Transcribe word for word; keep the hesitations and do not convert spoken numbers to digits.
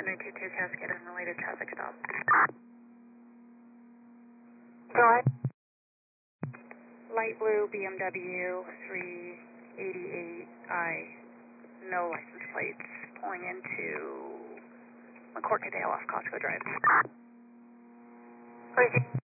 Thunder two two Cascade unrelated traffic stop. Go ahead. Light blue B M W three eighty-eight I, no license plates, pulling into McCorkadale off Costco Drive. Crazy.